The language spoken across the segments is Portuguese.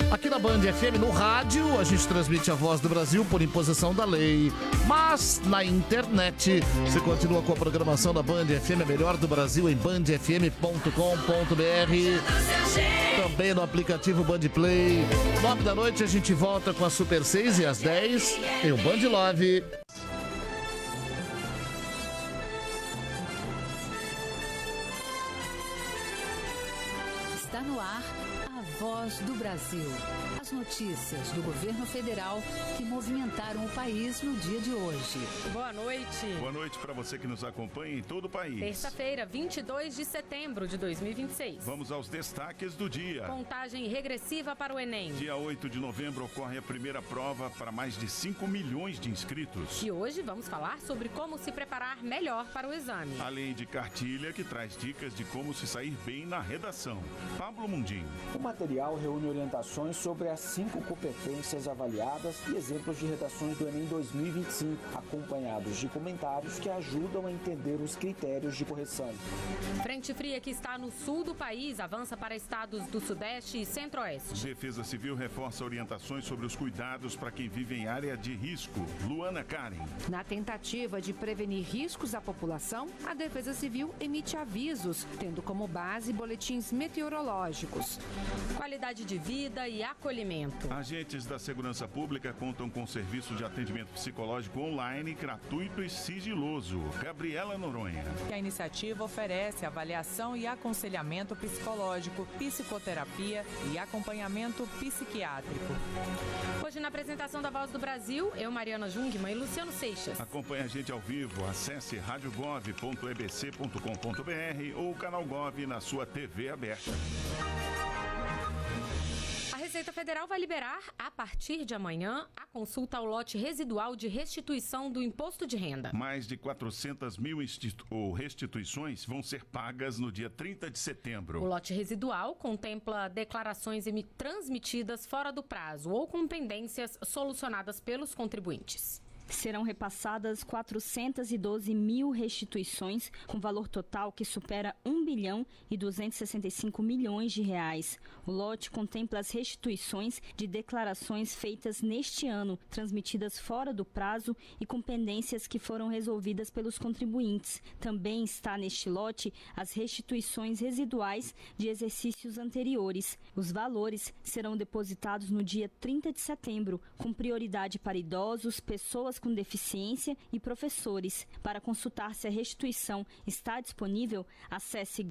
Aqui na Band FM, no rádio, a gente transmite a Voz do Brasil por imposição da lei. Mas na internet, você continua com a programação da Band FM, a melhor do Brasil, em bandfm.com.br. Também no aplicativo Band Play. 9 da noite a gente volta com a Super 6 e às 10 tem o Band Love. Está no ar a Voz do Brasil. As notícias do governo federal que movimentaram o país no dia de hoje. Boa noite. Boa noite para você que nos acompanha em todo o país. Terça-feira, 22 de setembro de 2026. Vamos aos destaques do dia. Contagem regressiva para o Enem. Dia 8 de novembro ocorre a primeira prova para mais de 5 milhões de inscritos. E hoje vamos falar sobre como se preparar melhor para o exame. Além de cartilha que traz dicas de como se sair bem na redação. Pablo Mundinho. O material reúne orientações sobre as 5 competências avaliadas e exemplos de redações do Enem 2025, acompanhados de comentários que ajudam a entender os critérios de correção. Frente fria que está no sul do país avança para estados do Sudeste e Centro-Oeste. Defesa Civil reforça orientações sobre os cuidados para quem vive em área de risco. Luana Karen. Na tentativa de prevenir riscos à população, a Defesa Civil emite avisos, tendo como base boletins meteorológicos. Qualidade de vida e acolhimento. Agentes da Segurança Pública contam com serviço de atendimento psicológico online, gratuito e sigiloso. Gabriela Noronha. A iniciativa oferece avaliação e aconselhamento psicológico, psicoterapia e acompanhamento psiquiátrico. Hoje, na apresentação da Voz do Brasil, eu, Mariana Jungmann e Luciano Seixas. Acompanhe a gente ao vivo. Acesse radiogov.ebc.com.br ou o canal Gov na sua TV aberta. A Receita Federal vai liberar, a partir de amanhã, a consulta ao lote residual de restituição do imposto de renda. Mais de 400 mil restituições vão ser pagas no dia 30 de setembro. O lote residual contempla declarações transmitidas fora do prazo ou com pendências solucionadas pelos contribuintes. Serão repassadas 412 mil restituições, com valor total que supera 1 bilhão e 265 milhões de reais. O lote contempla as restituições de declarações feitas neste ano, transmitidas fora do prazo e com pendências que foram resolvidas pelos contribuintes. Também está neste lote as restituições residuais de exercícios anteriores. Os valores serão depositados no dia 30 de setembro, com prioridade para idosos, pessoas com deficiência e professores. Para consultar se a restituição está disponível, acesse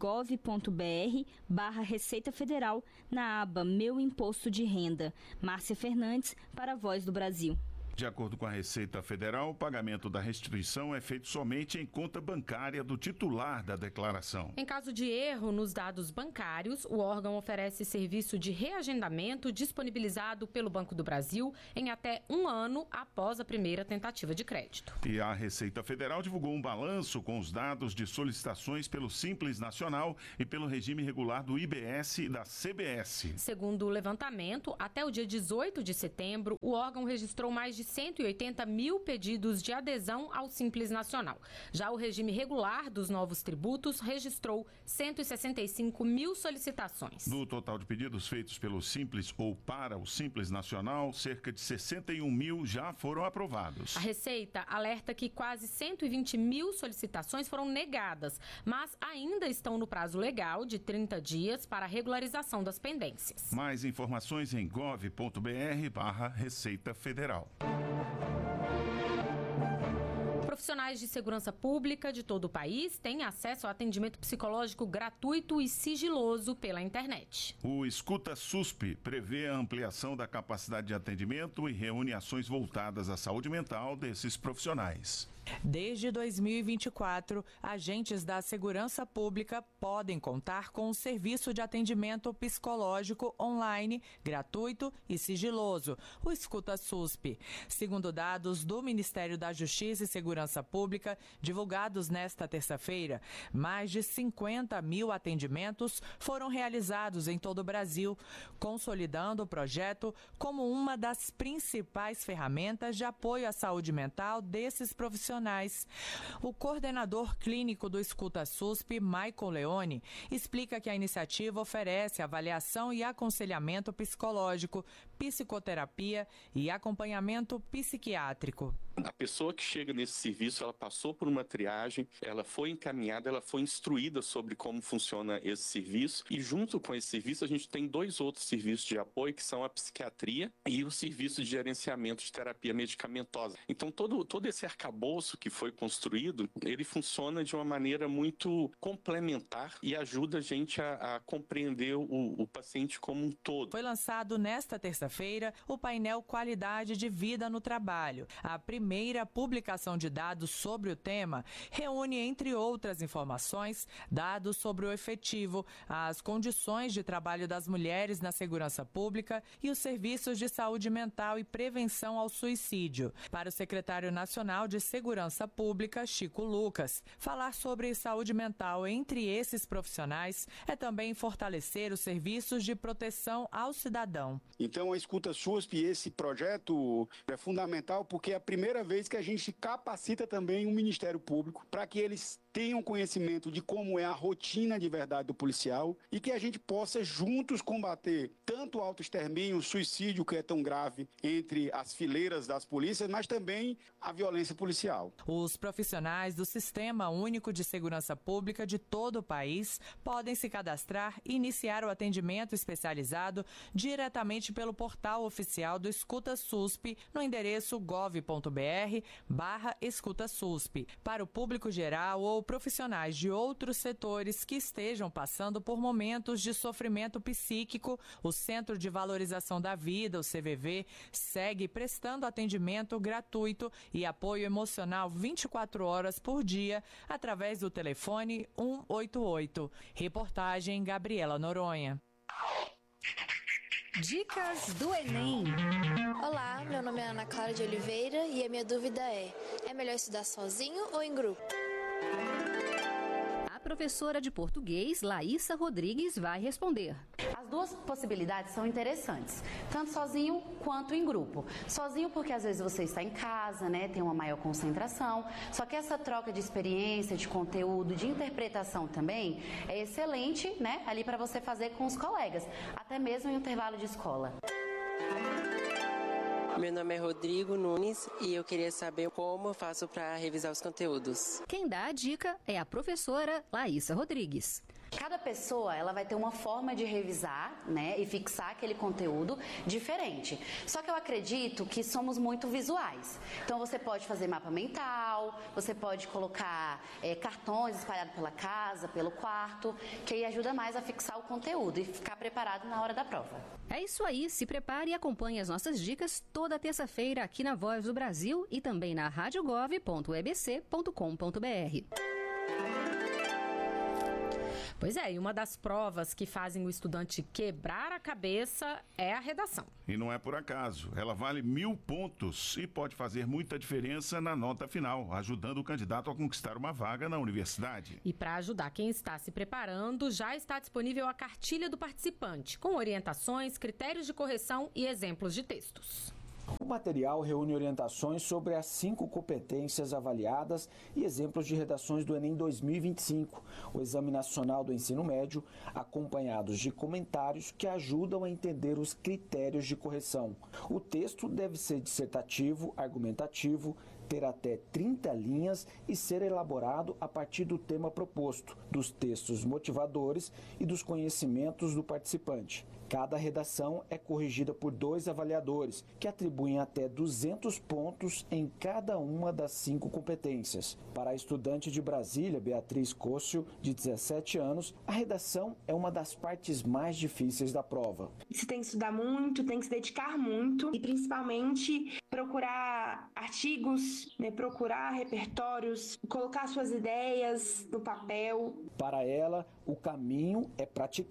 gov.br/Receita Federal na aba Meu Imposto de Renda. Márcia Fernandes, para a Voz do Brasil. De acordo com a Receita Federal, o pagamento da restituição é feito somente em conta bancária do titular da declaração. Em caso de erro nos dados bancários, o órgão oferece serviço de reagendamento disponibilizado pelo Banco do Brasil em até 1 ano após a primeira tentativa de crédito. E a Receita Federal divulgou um balanço com os dados de solicitações pelo Simples Nacional e pelo regime regular do IBS e da CBS. Segundo o levantamento, até o dia 18 de setembro, o órgão registrou mais de 180 mil pedidos de adesão ao Simples Nacional. Já o regime regular dos novos tributos registrou 165 mil solicitações. No total de pedidos feitos pelo Simples ou para o Simples Nacional, cerca de 61 mil já foram aprovados. A Receita alerta que quase 120 mil solicitações foram negadas, mas ainda estão no prazo legal de 30 dias para a regularização das pendências. Mais informações em gov.br/Receita Federal. Profissionais de segurança pública de todo o país têm acesso ao atendimento psicológico gratuito e sigiloso pela internet. O Escuta SUSP prevê a ampliação da capacidade de atendimento e reúne ações voltadas à saúde mental desses profissionais. Desde 2024, agentes da segurança pública podem contar com um serviço de atendimento psicológico online, gratuito e sigiloso, o Escuta SUSP. Segundo dados do Ministério da Justiça e Segurança Segurança Pública, divulgados nesta terça-feira, mais de 50 mil atendimentos foram realizados em todo o Brasil, consolidando o projeto como uma das principais ferramentas de apoio à saúde mental desses profissionais. O coordenador clínico do Escuta SUSP, Maicon Leone, explica que a iniciativa oferece avaliação e aconselhamento psicológico, psicoterapia e acompanhamento psiquiátrico. A pessoa que chega nesse serviço, ela passou por uma triagem, ela foi encaminhada, ela foi instruída sobre como funciona esse serviço e junto com esse serviço a gente tem 2 outros serviços de apoio que são a psiquiatria e o serviço de gerenciamento de terapia medicamentosa. Então todo esse arcabouço que foi construído, ele funciona de uma maneira muito complementar e ajuda a gente a compreender o paciente como um todo. Foi lançado nesta terça-feira o painel Qualidade de Vida no Trabalho. A primeira publicação de dados sobre o tema reúne, entre outras informações, dados sobre o efetivo, as condições de trabalho das mulheres na segurança pública e os serviços de saúde mental e prevenção ao suicídio. Para o secretário nacional de Segurança Pública, Chico Lucas, falar sobre saúde mental entre esses profissionais é também fortalecer os serviços de proteção ao cidadão. Então, a Escuta SUSP, esse projeto é fundamental porque é a primeira vez que a gente capacita também o Ministério Público para que eles tenham conhecimento de como é a rotina de verdade do policial e que a gente possa juntos combater tanto o autoextermínio, o suicídio que é tão grave entre as fileiras das polícias, mas também a violência policial. Os profissionais do Sistema Único de Segurança Pública de todo o país podem se cadastrar e iniciar o atendimento especializado diretamente pelo portal oficial do Escuta SUSP no endereço gov.br/Escuta SUSP. Para o público geral ou profissionais de outros setores que estejam passando por momentos de sofrimento psíquico, o Centro de Valorização da Vida, o CVV, segue prestando atendimento gratuito e apoio emocional 24 horas por dia através do telefone 188. Reportagem Gabriela Noronha. Dicas do Enem. Olá, meu nome é Ana Clara de Oliveira e a minha dúvida é melhor estudar sozinho ou em grupo? A professora de português, Laísa Rodrigues, vai responder. As duas possibilidades são interessantes, tanto sozinho quanto em grupo. Sozinho porque às vezes você está em casa, né, tem uma maior concentração, só que essa troca de experiência, de conteúdo, de interpretação também é excelente, né, ali para você fazer com os colegas, até mesmo em intervalo de escola. Meu nome é Rodrigo Nunes e eu queria saber como eu faço para revisar os conteúdos. Quem dá a dica é a professora Laísa Rodrigues. Cada pessoa, ela vai ter uma forma de revisar, né, e fixar aquele conteúdo diferente. Só que eu acredito que somos muito visuais. Então você pode fazer mapa mental, você pode colocar cartões espalhados pela casa, pelo quarto, que aí ajuda mais a fixar o conteúdo e ficar preparado na hora da prova. É isso aí, se prepare e acompanhe as nossas dicas toda terça-feira aqui na Voz do Brasil e também na radiogov.ebc.com.br. Pois é, e uma das provas que fazem o estudante quebrar a cabeça é a redação. E não é por acaso. Ela vale 1.000 pontos e pode fazer muita diferença na nota final, ajudando o candidato a conquistar uma vaga na universidade. E para ajudar quem está se preparando, já está disponível a cartilha do participante, com orientações, critérios de correção e exemplos de textos. O material reúne orientações sobre as 5 competências avaliadas e exemplos de redações do Enem 2025, o Exame Nacional do Ensino Médio, acompanhados de comentários que ajudam a entender os critérios de correção. O texto deve ser dissertativo, argumentativo, ter até 30 linhas e ser elaborado a partir do tema proposto, dos textos motivadores e dos conhecimentos do participante. Cada redação é corrigida por 2 avaliadores, que atribuem até 200 pontos em cada uma das 5 competências. Para a estudante de Brasília, Beatriz Cócio, de 17 anos, a redação é uma das partes mais difíceis da prova. Você tem que estudar muito, tem que se dedicar muito e principalmente procurar artigos, né, procurar repertórios, colocar suas ideias no papel. Para ela, o caminho é praticar.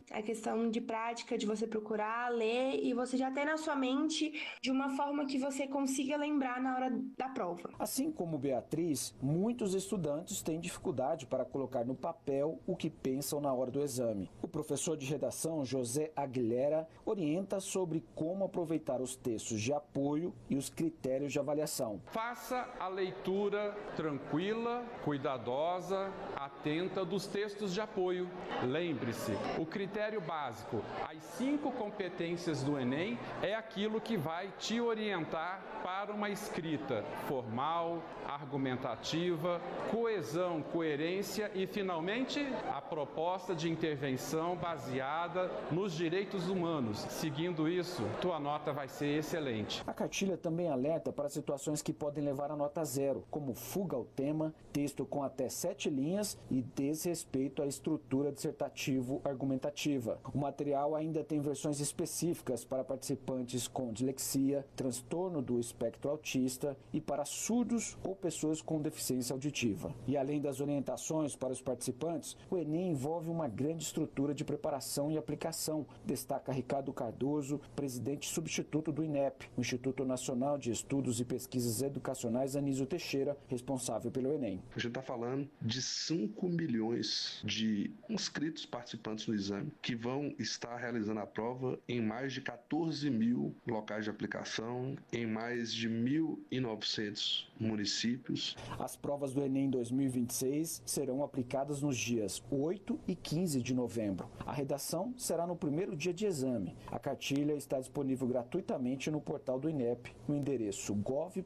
a questão de prática, de você procurar, ler e você já ter na sua mente de uma forma que você consiga lembrar na hora da prova. Assim como Beatriz, muitos estudantes têm dificuldade para colocar no papel o que pensam na hora do exame. O professor de redação, José Aguilera, orienta sobre como aproveitar os textos de apoio e os critérios de avaliação. Faça a leitura tranquila, cuidadosa, atenta dos textos de apoio. Lembre-se, o critério básico, as 5 competências do Enem, é aquilo que vai te orientar para uma escrita formal, argumentativa, coesão, coerência e, finalmente, a proposta de intervenção baseada nos direitos humanos. Seguindo isso, tua nota vai ser excelente. A cartilha também alerta para situações que podem levar a nota 0, como fuga ao tema, texto com até 7 linhas e desrespeito à estrutura dissertativo-argumentativa. O material ainda tem versões específicas para participantes com dislexia, transtorno do espectro autista e para surdos ou pessoas com deficiência auditiva. E além das orientações para os participantes, o Enem envolve uma grande estrutura de preparação e aplicação, destaca Ricardo Cardoso, presidente substituto do INEP, o Instituto Nacional de Estudos e Pesquisas Educacionais Anísio Teixeira, responsável pelo Enem. A gente está falando de 5 milhões de inscritos participantes no exame que vão estar realizando a prova em mais de 14 mil locais de aplicação, em mais de 1.900 municípios. As provas do Enem 2026 serão aplicadas nos dias 8 e 15 de novembro. A redação será no primeiro dia de exame. A cartilha está disponível gratuitamente no portal do INEP, no endereço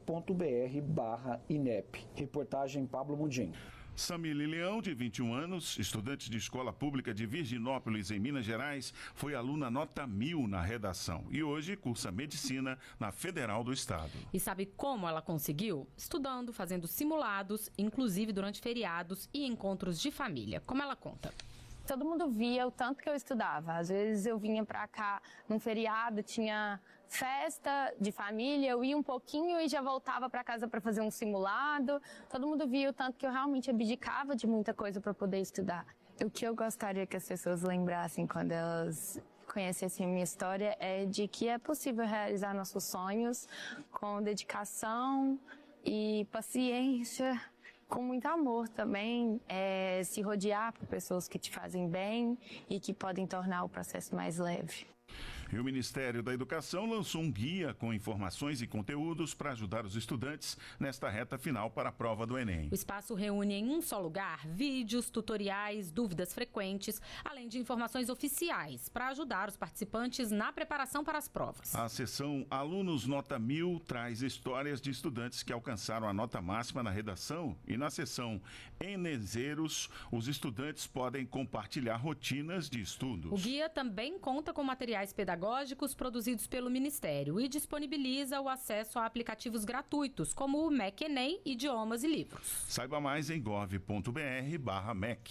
gov.br/INEP. Reportagem Pablo Mundim. Samile Leão, de 21 anos, estudante de escola pública de Virginópolis, em Minas Gerais, foi aluna nota 1000 na redação e hoje cursa medicina na Federal do Estado. E sabe como ela conseguiu? Estudando, fazendo simulados, inclusive durante feriados e encontros de família, como ela conta. Todo mundo via o tanto que eu estudava. Às vezes eu vinha pra cá num feriado, tinha festa de família, eu ia um pouquinho e já voltava para casa para fazer um simulado. Todo mundo via o tanto que eu realmente abdicava de muita coisa para poder estudar. O que eu gostaria que as pessoas lembrassem quando elas conhecessem a minha história é de que é possível realizar nossos sonhos com dedicação e paciência, com muito amor também, se rodear por pessoas que te fazem bem e que podem tornar o processo mais leve. E o Ministério da Educação lançou um guia com informações e conteúdos para ajudar os estudantes nesta reta final para a prova do Enem. O espaço reúne em um só lugar vídeos, tutoriais, dúvidas frequentes, além de informações oficiais para ajudar os participantes na preparação para as provas. A seção Alunos Nota 1000 traz histórias de estudantes que alcançaram a nota máxima na redação e na seção Enezeiros, os estudantes podem compartilhar rotinas de estudos. O guia também conta com materiais pedagógicos produzidos pelo Ministério e disponibiliza o acesso a aplicativos gratuitos, como o MEC Enem, Idiomas e Livros. Saiba mais em gov.br/MEC.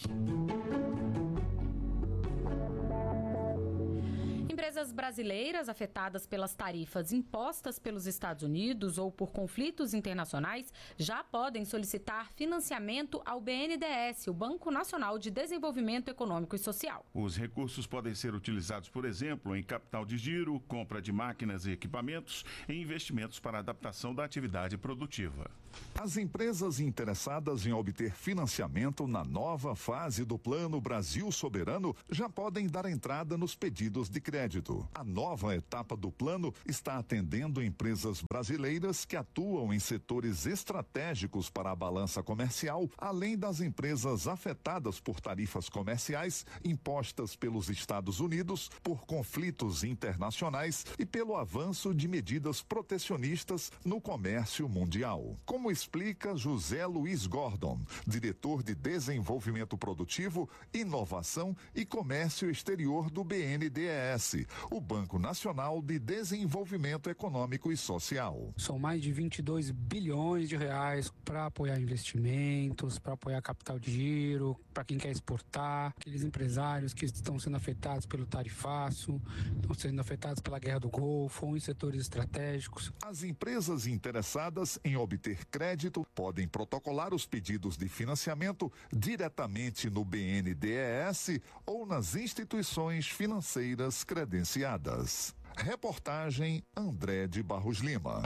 Empresas brasileiras afetadas pelas tarifas impostas pelos Estados Unidos ou por conflitos internacionais já podem solicitar financiamento ao BNDES, o Banco Nacional de Desenvolvimento Econômico e Social. Os recursos podem ser utilizados, por exemplo, em capital de giro, compra de máquinas e equipamentos e investimentos para adaptação da atividade produtiva. As empresas interessadas em obter financiamento na nova fase do Plano Brasil Soberano já podem dar entrada nos pedidos de crédito. A nova etapa do plano está atendendo empresas brasileiras que atuam em setores estratégicos para a balança comercial, além das empresas afetadas por tarifas comerciais impostas pelos Estados Unidos, por conflitos internacionais e pelo avanço de medidas protecionistas no comércio mundial. Como explica José Luiz Gordon, diretor de Desenvolvimento Produtivo, Inovação e Comércio Exterior do BNDES, o Banco Nacional de Desenvolvimento Econômico e Social. São mais de 22 bilhões de reais para apoiar investimentos, para apoiar capital de giro, para quem quer exportar, aqueles empresários que estão sendo afetados pelo tarifaço, estão sendo afetados pela guerra do Golfo ou em setores estratégicos. As empresas interessadas em obter crédito podem protocolar os pedidos de financiamento diretamente no BNDES ou nas instituições financeiras credenciadas. Reportagem André de Barros Lima.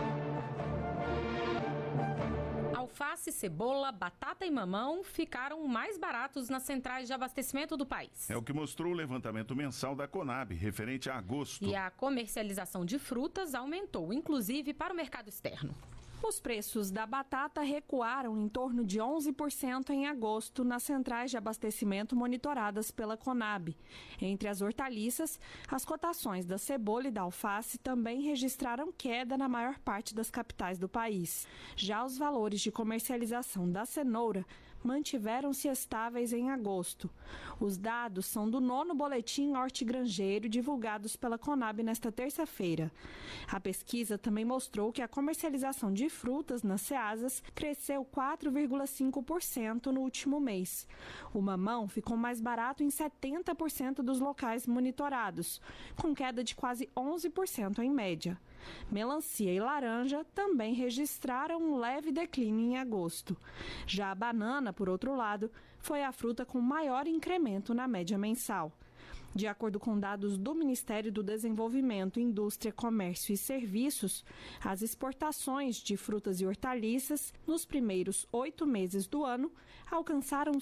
Alface, cebola, batata e mamão ficaram mais baratos nas centrais de abastecimento do país. É o que mostrou o levantamento mensal da Conab, referente a agosto. E a comercialização de frutas aumentou, inclusive para o mercado externo. Os preços da batata recuaram em torno de 11% em agosto nas centrais de abastecimento monitoradas pela Conab. Entre as hortaliças, as cotações da cebola e da alface também registraram queda na maior parte das capitais do país. Já os valores de comercialização da cenoura mantiveram-se estáveis em agosto. Os dados são do 9º Boletim Hortigranjeiro divulgados pela Conab nesta terça-feira. A pesquisa também mostrou que a comercialização de frutas nas ceasas cresceu 4,5% no último mês. O mamão ficou mais barato em 70% dos locais monitorados, com queda de quase 11% em média. Melancia e laranja também registraram um leve declínio em agosto. Já a banana, por outro lado, foi a fruta com maior incremento na média mensal. De acordo com dados do Ministério do Desenvolvimento, Indústria, Comércio e Serviços, as exportações de frutas e hortaliças nos primeiros 8 meses do ano alcançaram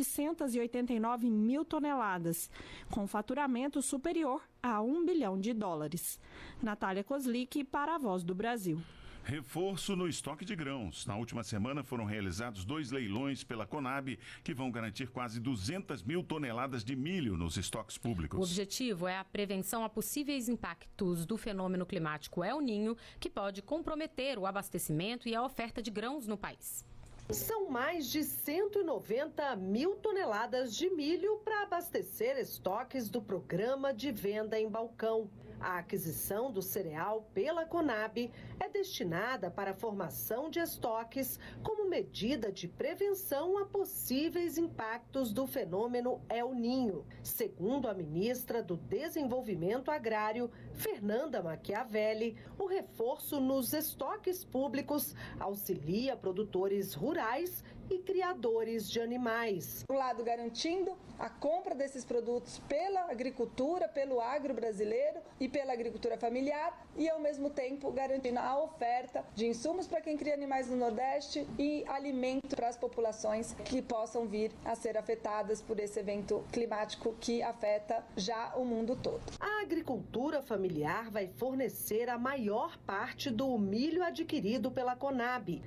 789 mil toneladas, com faturamento superior a $1 bilhão. Natália Kozlik, para a Voz do Brasil. Reforço no estoque de grãos. Na última semana foram realizados 2 leilões pela Conab, que vão garantir quase 200 mil toneladas de milho nos estoques públicos. O objetivo é a prevenção a possíveis impactos do fenômeno climático El Niño, que pode comprometer o abastecimento e a oferta de grãos no país. São mais de 190 mil toneladas de milho para abastecer estoques do programa de venda em balcão. A aquisição do cereal pela Conab é destinada para a formação de estoques como medida de prevenção a possíveis impactos do fenômeno El Niño. Segundo a ministra do Desenvolvimento Agrário, Fernanda Machiavelli, o reforço nos estoques públicos auxilia produtores rurais e criadores de animais. Por um lado, garantindo a compra desses produtos pela agricultura, pelo agro brasileiro e pela agricultura familiar e, ao mesmo tempo, garantindo a oferta de insumos para quem cria animais no Nordeste e alimento para as populações que possam vir a ser afetadas por esse evento climático que afeta já o mundo todo. A agricultura familiar vai fornecer a maior parte do milho adquirido pela Conab,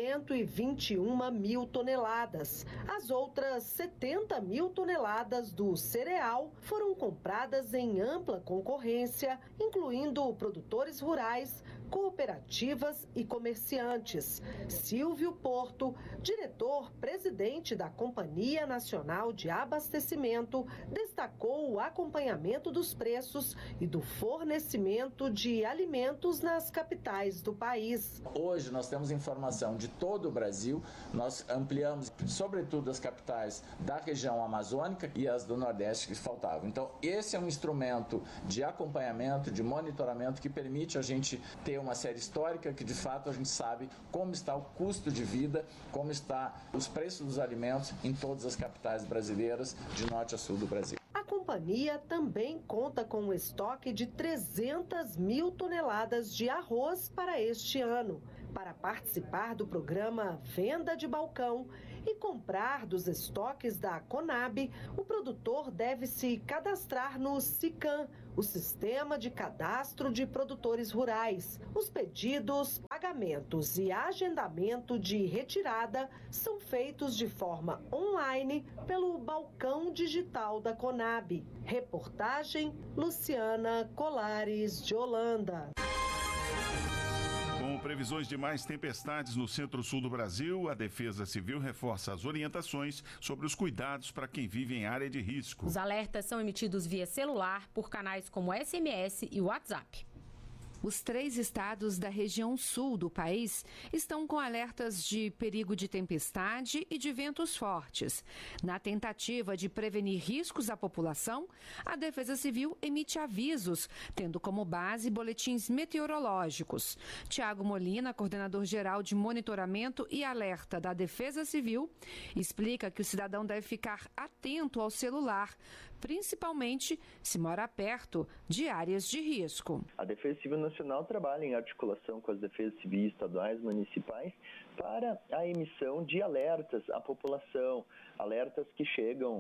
121 mil toneladas. As outras 70 mil toneladas do cereal foram compradas em ampla concorrência, incluindo produtores rurais, cooperativas e comerciantes. Silvio Porto, diretor-presidente da Companhia Nacional de Abastecimento, destacou o acompanhamento dos preços e do fornecimento de alimentos nas capitais do país. Hoje nós temos informação de todo o Brasil, nós ampliamos sobretudo as capitais da região amazônica e as do Nordeste que faltavam. Então esse é um instrumento de acompanhamento, de monitoramento que permite a gente ter uma série histórica que de fato a gente sabe como está o custo de vida, como está os preços dos alimentos em todas as capitais brasileiras, de norte a sul do Brasil. A companhia também conta com um estoque de 300 mil toneladas de arroz para este ano. Para participar do programa Venda de Balcão e comprar dos estoques da Conab, o produtor deve se cadastrar no SICAM, o Sistema de Cadastro de Produtores Rurais. Os pedidos, pagamentos e agendamento de retirada são feitos de forma online pelo balcão digital da Conab. Reportagem Luciana Colares de Holanda. Com previsões de mais tempestades no centro-sul do Brasil, a Defesa Civil reforça as orientações sobre os cuidados para quem vive em área de risco. Os alertas são emitidos via celular por canais como SMS e WhatsApp. Os 3 estados da região sul do país estão com alertas de perigo de tempestade e de ventos fortes. Na tentativa de prevenir riscos à população, a Defesa Civil emite avisos, tendo como base boletins meteorológicos. Tiago Molina, coordenador-geral de monitoramento e alerta da Defesa Civil, explica que o cidadão deve ficar atento ao celular, principalmente se mora perto de áreas de risco. A Defesa Civil Nacional trabalha em articulação com as defesas civis estaduais e municipais para a emissão de alertas à população, alertas que chegam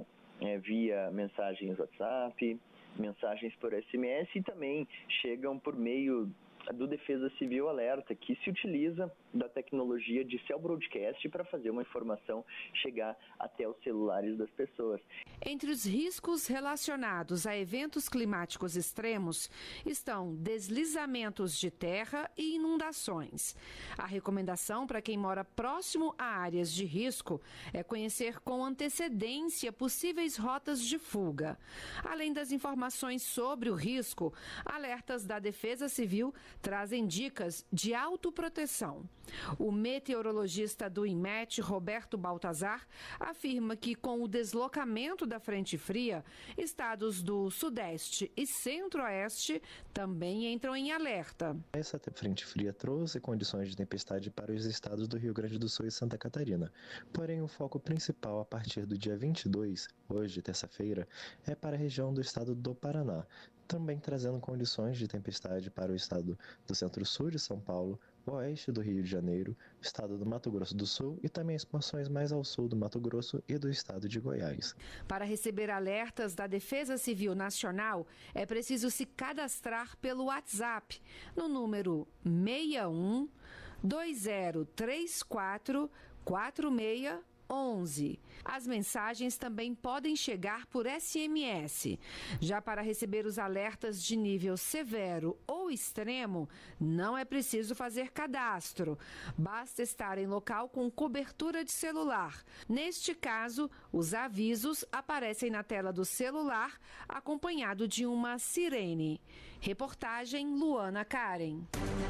via mensagens WhatsApp, mensagens por SMS e também chegam por meio do Defesa Civil Alerta, que se utiliza da tecnologia de cell broadcast para fazer uma informação chegar até os celulares das pessoas. Entre os riscos relacionados a eventos climáticos extremos estão deslizamentos de terra e inundações. A recomendação para quem mora próximo a áreas de risco é conhecer com antecedência possíveis rotas de fuga. Além das informações sobre o risco, alertas da Defesa Civil trazem dicas de autoproteção. O meteorologista do INMET, Roberto Baltazar, afirma que com o deslocamento da frente fria, estados do Sudeste e Centro-Oeste também entram em alerta. Essa frente fria trouxe condições de tempestade para os estados do Rio Grande do Sul e Santa Catarina. Porém, o foco principal a partir do dia 22, hoje, terça-feira, é para a região do estado do Paraná, também trazendo condições de tempestade para o estado do Centro-Sul de São Paulo, o oeste do Rio de Janeiro, o estado do Mato Grosso do Sul e também as porções mais ao sul do Mato Grosso e do estado de Goiás. Para receber alertas da Defesa Civil Nacional, é preciso se cadastrar pelo WhatsApp no número 61 2034 4611. As mensagens também podem chegar por SMS. Já para receber os alertas de nível severo ou extremo, não é preciso fazer cadastro. Basta estar em local com cobertura de celular. Neste caso, os avisos aparecem na tela do celular, acompanhado de uma sirene. Reportagem Luana Karen.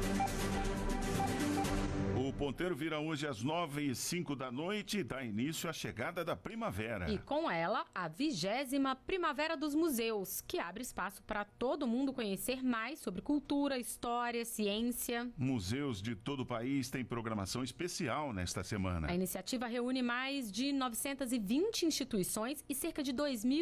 O ponteiro vira hoje às 9h05 da noite e dá início à chegada da primavera. E com ela, a 20ª Primavera dos Museus, que abre espaço para todo mundo conhecer mais sobre cultura, história, ciência. Museus de todo o país têm programação especial nesta semana. A iniciativa reúne mais de 920 instituições e cerca de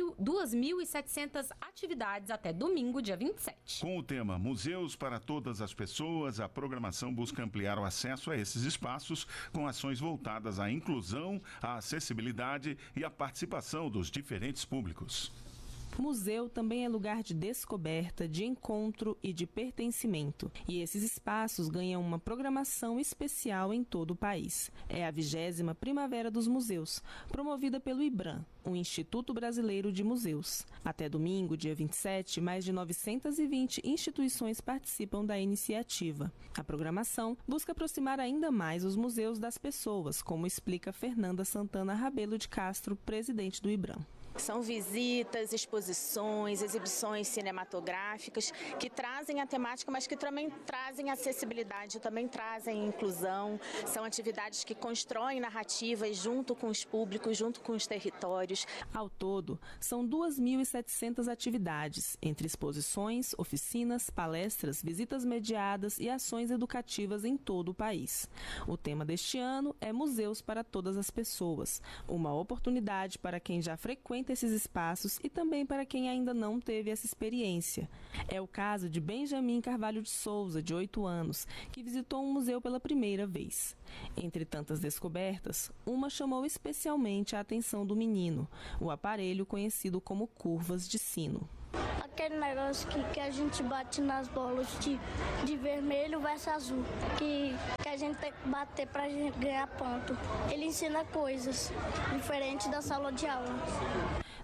2.700 atividades até domingo, dia 27. Com o tema Museus para Todas as Pessoas, a programação busca ampliar o acesso a esses espaços com ações voltadas à inclusão, à acessibilidade e à participação dos diferentes públicos. Museu também é lugar de descoberta, de encontro e de pertencimento. E esses espaços ganham uma programação especial em todo o país. É a 20ª Primavera dos Museus, promovida pelo IBRAM, o Instituto Brasileiro de Museus. Até domingo, dia 27, mais de 920 instituições participam da iniciativa. A programação busca aproximar ainda mais os museus das pessoas, como explica Fernanda Santana Rabelo de Castro, presidente do IBRAM. São visitas, exposições, exibições cinematográficas que trazem a temática, mas que também trazem acessibilidade, também trazem inclusão. São atividades que constroem narrativas junto com os públicos, junto com os territórios. Ao todo, são 2.700 atividades, entre exposições, oficinas, palestras, visitas mediadas e ações educativas em todo o país. O tema deste ano é Museus para Todas as Pessoas, uma oportunidade para quem já frequenta esses espaços e também para quem ainda não teve essa experiência. É o caso de Benjamin Carvalho de Souza, de 8 anos, que visitou um museu pela primeira vez. Entre tantas descobertas, uma chamou especialmente a atenção do menino, o aparelho conhecido como curvas de sino. Aquele negócio que a gente bate nas bolas de vermelho versus azul, que a gente tem que bater pra gente ganhar ponto. Ele ensina coisas diferentes da sala de aula.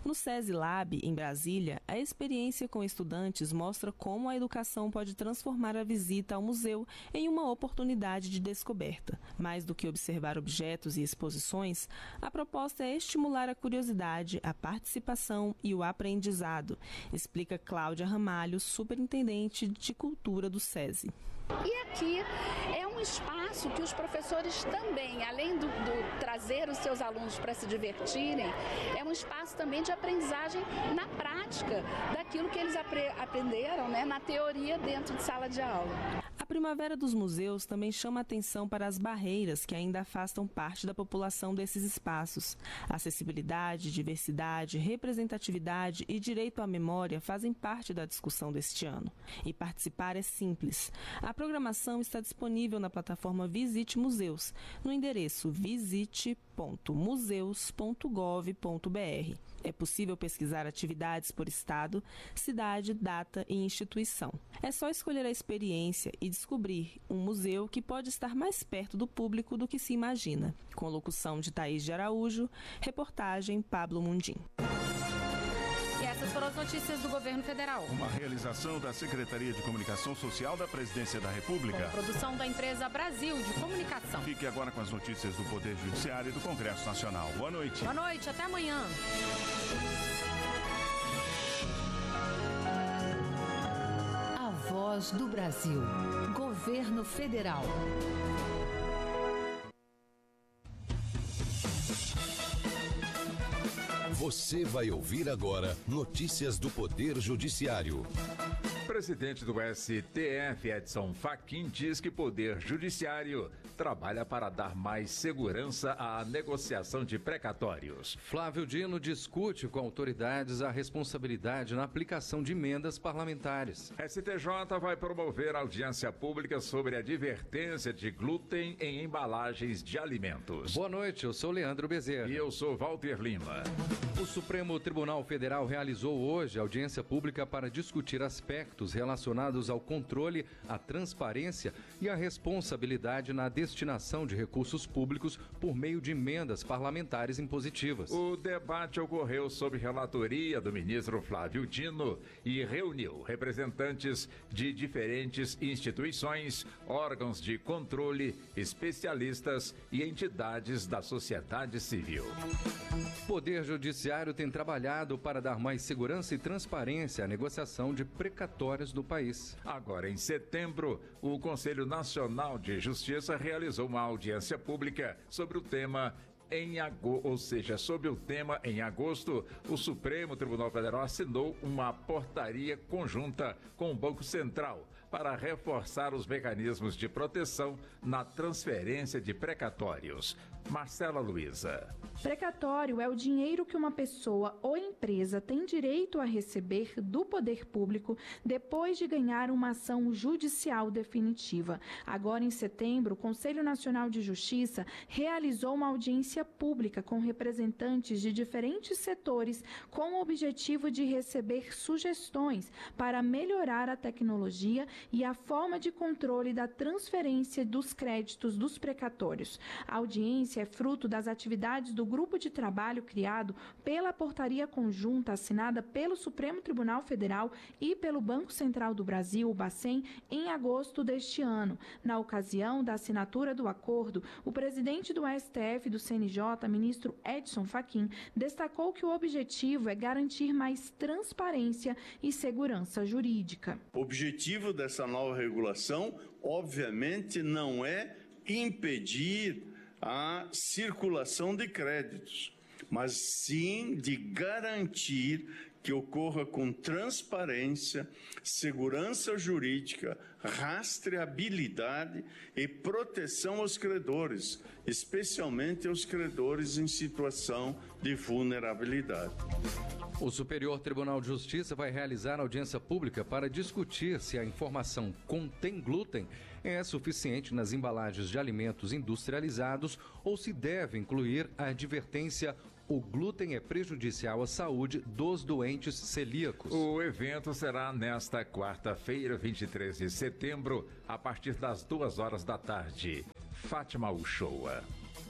No SESI Lab, em Brasília, a experiência com estudantes mostra como a educação pode transformar a visita ao museu em uma oportunidade de descoberta. Mais do que observar objetos e exposições, a proposta é estimular a curiosidade, a participação e o aprendizado, explica Cláudia Ramalho, superintendente de cultura do SESI. E aqui é um espaço que os professores também, além do trazer os seus alunos para se divertirem, é um espaço também de aprendizagem na prática daquilo que eles aprenderam, né, na teoria dentro de sala de aula. A Primavera dos Museus também chama atenção para as barreiras que ainda afastam parte da população desses espaços. Acessibilidade, diversidade, representatividade e direito à memória fazem parte da discussão deste ano. E participar é simples. A programação está disponível na plataforma Visite Museus, no endereço visite.museus.gov.br. É possível pesquisar atividades por estado, cidade, data e instituição. É só escolher a experiência e descobrir um museu que pode estar mais perto do público do que se imagina. Com locução de Thaís de Araújo, reportagem Pablo Mundim. E essas foram as notícias do Governo Federal. Uma realização da Secretaria de Comunicação Social da Presidência da República. Com produção da empresa Brasil de Comunicação. Fique agora com as notícias do Poder Judiciário e do Congresso Nacional. Boa noite. Boa noite, até amanhã. A Voz do Brasil. Governo Federal. Você vai ouvir agora notícias do Poder Judiciário. O presidente do STF, Edson Fachin, diz que o Poder Judiciário trabalha para dar mais segurança à negociação de precatórios. Flávio Dino discute com autoridades a responsabilidade na aplicação de emendas parlamentares. STJ vai promover audiência pública sobre a advertência de glúten em embalagens de alimentos. Boa noite, eu sou Leandro Bezerra. E eu sou Walter Lima. O Supremo Tribunal Federal realizou hoje audiência pública para discutir aspectos relacionados ao controle, à transparência e à responsabilidade na destinação de recursos públicos por meio de emendas parlamentares impositivas. O debate ocorreu sob relatoria do ministro Flávio Dino e reuniu representantes de diferentes instituições, órgãos de controle, especialistas e entidades da sociedade civil. O Poder Judiciário tem trabalhado para dar mais segurança e transparência à negociação de precatórios do país. Agora, em setembro, o Conselho Nacional de Justiça realizou uma audiência pública sobre o tema. Sobre o tema, em agosto, o Supremo Tribunal Federal assinou uma portaria conjunta com o Banco Central para reforçar os mecanismos de proteção na transferência de precatórios. Marcela Luiza. Precatório é o dinheiro que uma pessoa ou empresa tem direito a receber do poder público depois de ganhar uma ação judicial definitiva. Agora, em setembro, o Conselho Nacional de Justiça realizou uma audiência pública com representantes de diferentes setores com o objetivo de receber sugestões para melhorar a tecnologia e a forma de controle da transferência dos créditos dos precatórios. A audiência é fruto das atividades do grupo de trabalho criado pela portaria conjunta assinada pelo Supremo Tribunal Federal e pelo Banco Central do Brasil, o Bacen, em agosto deste ano. Na ocasião da assinatura do acordo, o presidente do STF e do CNJ, ministro Edson Fachin, destacou que o objetivo é garantir mais transparência e segurança jurídica. O objetivo dessa nova regulação, obviamente, não é impedir a circulação de créditos, mas sim de garantir que ocorra com transparência, segurança jurídica, rastreabilidade e proteção aos credores, especialmente aos credores em situação de vulnerabilidade. O Superior Tribunal de Justiça vai realizar audiência pública para discutir se a informação contém glúten é suficiente nas embalagens de alimentos industrializados ou se deve incluir a advertência: o glúten é prejudicial à saúde dos doentes celíacos. O evento será nesta quarta-feira, 23 de setembro, a partir das 2 horas da tarde. Fátima Uchoa.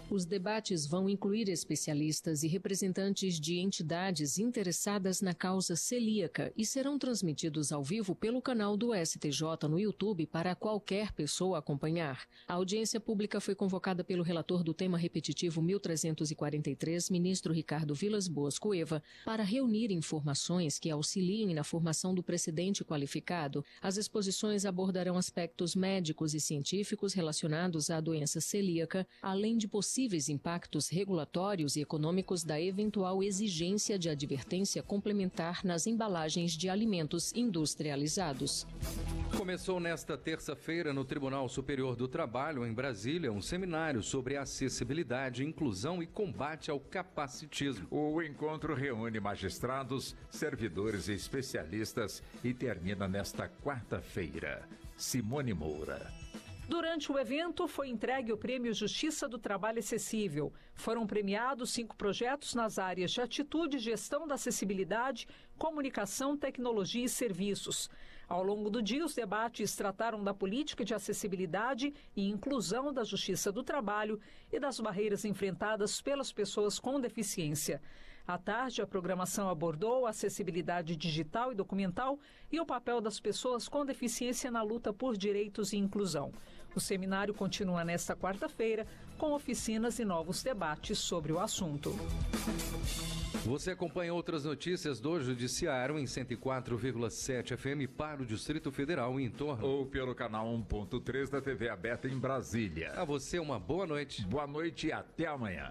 Os debates vão incluir especialistas e representantes de entidades interessadas na causa celíaca e serão transmitidos ao vivo pelo canal do STJ no YouTube para qualquer pessoa acompanhar. A audiência pública foi convocada pelo relator do tema repetitivo 1343, ministro Ricardo Vilas Boas Cueva, para reunir informações que auxiliem na formação do precedente qualificado. As exposições abordarão aspectos médicos e científicos relacionados à doença celíaca, além de possíveis impactos regulatórios e econômicos da eventual exigência de advertência complementar nas embalagens de alimentos industrializados. Começou nesta terça-feira no Tribunal Superior do Trabalho, em Brasília, um seminário sobre acessibilidade, inclusão e combate ao capacitismo. O encontro reúne magistrados, servidores e especialistas e termina nesta quarta-feira. Simone Moura. Durante o evento, foi entregue o Prêmio Justiça do Trabalho Acessível. Foram premiados 5 projetos nas áreas de atitude e gestão da acessibilidade, comunicação, tecnologia e serviços. Ao longo do dia, os debates trataram da política de acessibilidade e inclusão da Justiça do Trabalho e das barreiras enfrentadas pelas pessoas com deficiência. À tarde, a programação abordou a acessibilidade digital e documental e o papel das pessoas com deficiência na luta por direitos e inclusão. O seminário continua nesta quarta-feira, com oficinas e novos debates sobre o assunto. Você acompanha outras notícias do Judiciário em 104,7 FM para o Distrito Federal e em torno. Ou pelo canal 1.3 da TV aberta em Brasília. A você uma boa noite. Boa noite e até amanhã.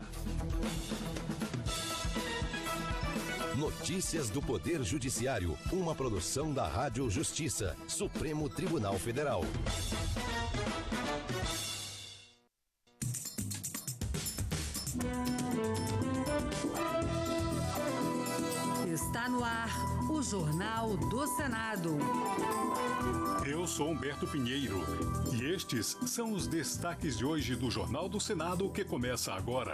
Notícias do Poder Judiciário, uma produção da Rádio Justiça, Supremo Tribunal Federal. Está no ar o Jornal do Senado. Eu sou Humberto Pinheiro e estes são os destaques de hoje do Jornal do Senado que começa agora.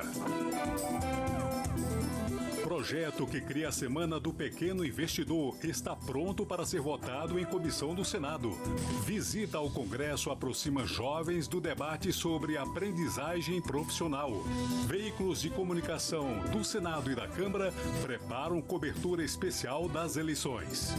Projeto que cria a Semana do Pequeno Investidor está pronto para ser votado em comissão do Senado. Visita ao Congresso aproxima jovens do debate sobre aprendizagem profissional. Veículos de comunicação do Senado e da Câmara preparam cobertura especial das eleições.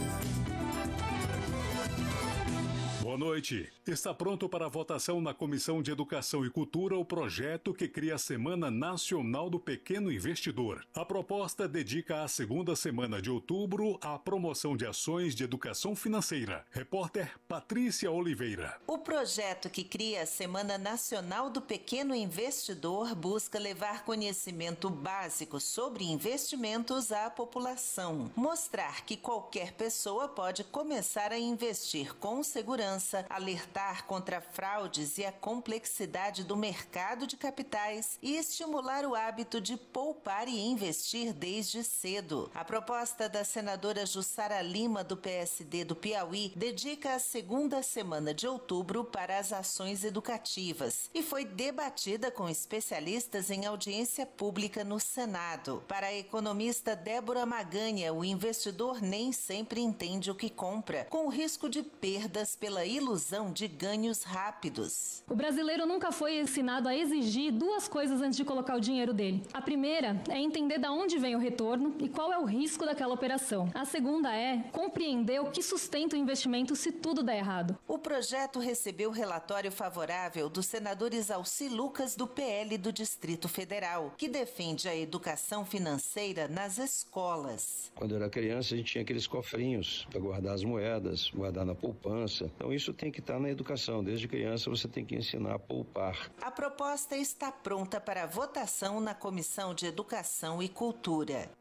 Boa noite. Está pronto para votação na Comissão de Educação e Cultura o projeto que cria a Semana Nacional do Pequeno Investidor. A proposta dedica a segunda semana de outubro à promoção de ações de educação financeira. Repórter Patrícia Oliveira. O projeto que cria a Semana Nacional do Pequeno Investidor busca levar conhecimento básico sobre investimentos à população. Mostrar que qualquer pessoa pode começar a investir com segurança, alertar contra fraudes e a complexidade do mercado de capitais e estimular o hábito de poupar e investir desde cedo. A proposta da senadora Jussara Lima, do PSD do Piauí, dedica a segunda semana de outubro para as ações educativas e foi debatida com especialistas em audiência pública no Senado. Para a economista Débora Maganha, o investidor nem sempre entende o que compra, com o risco de perdas pela ilusão de ganhos rápidos. O brasileiro nunca foi ensinado a exigir 2 coisas antes de colocar o dinheiro dele. A primeira é entender de onde vem o retorno e qual é o risco daquela operação. A segunda é compreender o que sustenta o investimento se tudo der errado. O projeto recebeu relatório favorável dos senadores Alci Lucas, do PL do Distrito Federal, que defende a educação financeira nas escolas. Quando eu era criança, a gente tinha aqueles cofrinhos para guardar as moedas, guardar na poupança. Então isso tem que estar na educação. Desde criança você tem que ensinar a poupar. A proposta está pronta para votação na Comissão de Educação e Cultura.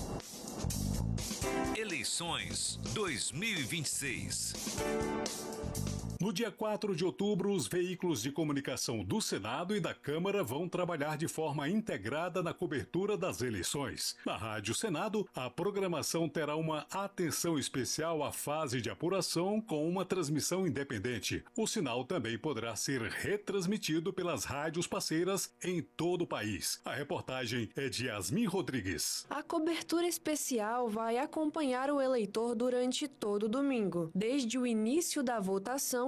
Eleições 2026. No dia 4 de outubro, os veículos de comunicação do Senado e da Câmara vão trabalhar de forma integrada na cobertura das eleições. Na Rádio Senado, a programação terá uma atenção especial à fase de apuração com uma transmissão independente. O sinal também poderá ser retransmitido pelas rádios parceiras em todo o país. A reportagem é de Yasmin Rodrigues. A cobertura especial vai acompanhar o eleitor durante todo o domingo, desde o início da votação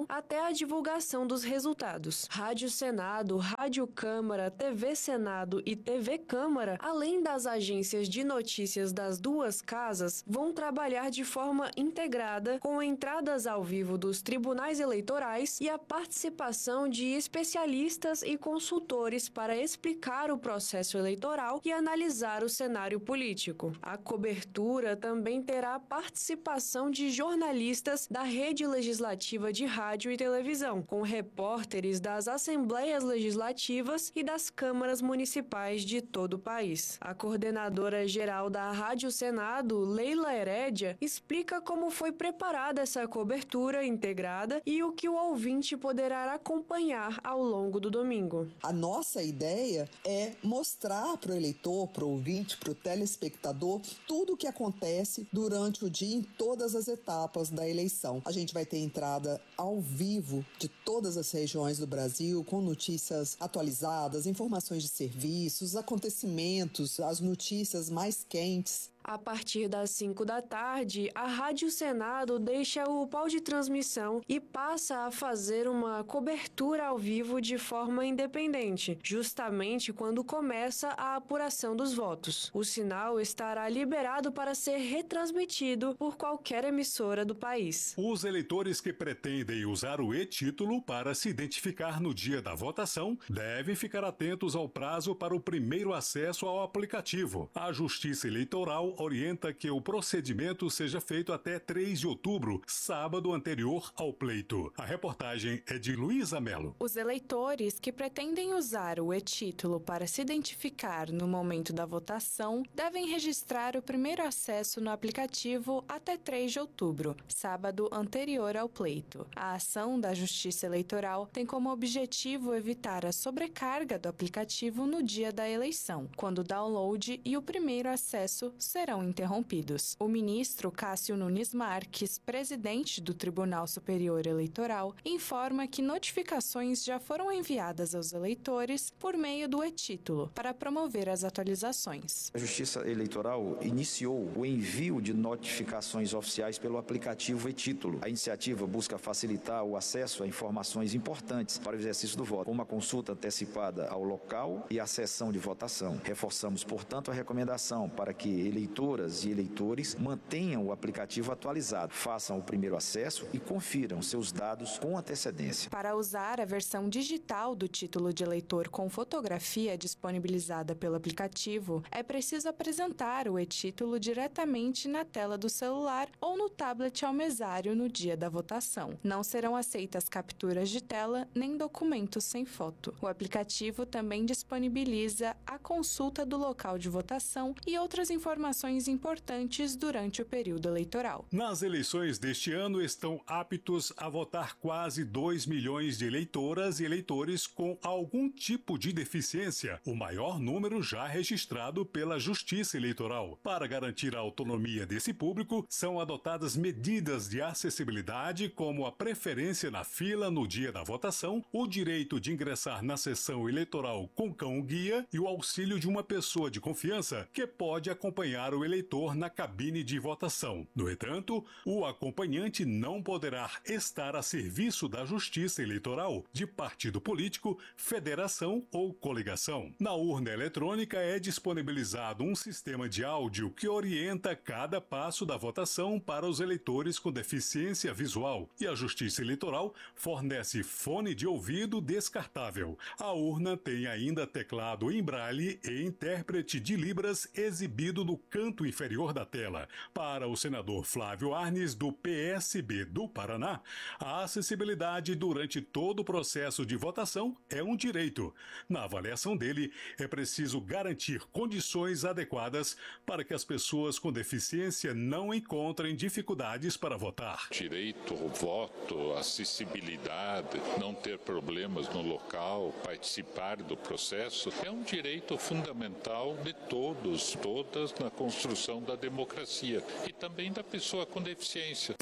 até a divulgação dos resultados. Rádio Senado, Rádio Câmara, TV Senado e TV Câmara, além das agências de notícias das duas casas, vão trabalhar de forma integrada com entradas ao vivo dos tribunais eleitorais e a participação de especialistas e consultores para explicar o processo eleitoral e analisar o cenário político. A cobertura também terá participação de jornalistas da rede legislativa de rádio e televisão, com repórteres das assembleias legislativas e das câmaras municipais de todo o país. A coordenadora geral da Rádio Senado, Leila Herédia, explica como foi preparada essa cobertura integrada e o que o ouvinte poderá acompanhar ao longo do domingo. A nossa ideia é mostrar para o eleitor, para o ouvinte, para o telespectador, tudo o que acontece durante o dia em todas as etapas da eleição. A gente vai ter entrada ao vivo de todas as regiões do Brasil, com notícias atualizadas, informações de serviços, acontecimentos, as notícias mais quentes. A partir das 5 da tarde, a Rádio Senado deixa o pau de transmissão e passa a fazer uma cobertura ao vivo de forma independente, justamente quando começa a apuração dos votos. O sinal estará liberado para ser retransmitido por qualquer emissora do país. Os eleitores que pretendem usar o e-título para se identificar no dia da votação devem ficar atentos ao prazo para o primeiro acesso ao aplicativo. A Justiça Eleitoral orienta que o procedimento seja feito até 3 de outubro, sábado anterior ao pleito. A reportagem é de Luísa Mello. Os eleitores que pretendem usar o e-título para se identificar no momento da votação devem registrar o primeiro acesso no aplicativo até 3 de outubro, sábado anterior ao pleito. A ação da Justiça Eleitoral tem como objetivo evitar a sobrecarga do aplicativo no dia da eleição, quando o download e o primeiro acesso serão interrompidos. O ministro Cássio Nunes Marques, presidente do Tribunal Superior Eleitoral, informa que notificações já foram enviadas aos eleitores por meio do e-título para promover as atualizações. A Justiça Eleitoral iniciou o envio de notificações oficiais pelo aplicativo e-título. A iniciativa busca facilitar o acesso a informações importantes para o exercício do voto, como a consulta antecipada ao local e a sessão de votação. Reforçamos, portanto, a recomendação para que eleitoras e eleitores mantenham o aplicativo atualizado, façam o primeiro acesso e confiram seus dados com antecedência. Para usar a versão digital do título de eleitor com fotografia disponibilizada pelo aplicativo, é preciso apresentar o e-título diretamente na tela do celular ou no tablet ao mesário no dia da votação. Não serão aceitas capturas de tela nem documentos sem foto. O aplicativo também disponibiliza a consulta do local de votação e outras informações importantes durante o período eleitoral. Nas eleições deste ano estão aptos a votar quase 2 milhões de eleitoras e eleitores com algum tipo de deficiência, o maior número já registrado pela Justiça Eleitoral. Para garantir a autonomia desse público, são adotadas medidas de acessibilidade como a preferência na fila no dia da votação, o direito de ingressar na sessão eleitoral com cão-guia e o auxílio de uma pessoa de confiança que pode acompanhar o eleitor na cabine de votação. No entanto, o acompanhante não poderá estar a serviço da Justiça Eleitoral, de partido político, federação ou coligação. Na urna eletrônica é disponibilizado um sistema de áudio que orienta cada passo da votação para os eleitores com deficiência visual, e a Justiça Eleitoral fornece fone de ouvido descartável. A urna tem ainda teclado em braille e intérprete de Libras exibido no canto inferior da tela. Para o senador Flávio Arnes, do PSB do Paraná, a acessibilidade durante todo o processo de votação é um direito. Na avaliação dele, é preciso garantir condições adequadas para que as pessoas com deficiência não encontrem dificuldades para votar. Direito ao voto, acessibilidade, não ter problemas no local, participar do processo, é um direito fundamental de todos, todas na construção da democracia e também da pessoa com deficiência.